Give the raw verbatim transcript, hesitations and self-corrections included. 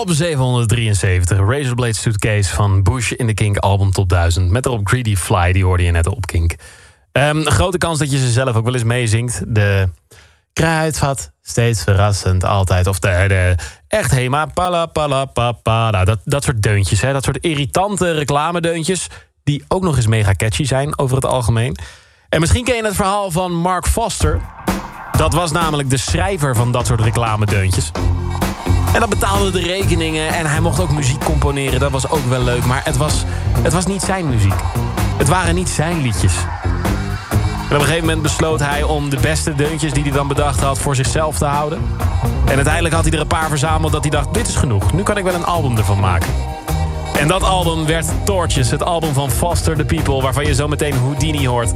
Op zevenhonderddrieënzeventig, Razorblade Suitcase van Bush in de Kink album Top duizend. Met erop Greedy Fly, die hoorde je net op Kink. Um, een grote kans dat je ze zelf ook wel eens meezingt. De kruidvat, steeds verrassend, altijd. Of de, de echt Hema, pala, pala, papa. Nou, dat, dat soort deuntjes, hè? Dat soort irritante reclamedeuntjes, die ook nog eens mega catchy zijn over het algemeen. En misschien ken je het verhaal van Mark Foster. Dat was namelijk de schrijver van dat soort reclamedeuntjes. En dat betaalde de rekeningen en hij mocht ook muziek componeren. Dat was ook wel leuk, maar het was, het was niet zijn muziek. Het waren niet zijn liedjes. En op een gegeven moment besloot hij om de beste deuntjes die hij dan bedacht had voor zichzelf te houden. En uiteindelijk had hij er een paar verzameld dat hij dacht, dit is genoeg. Nu kan ik wel een album ervan maken. En dat album werd Torches, het album van Foster the People, waarvan je zo meteen Houdini hoort.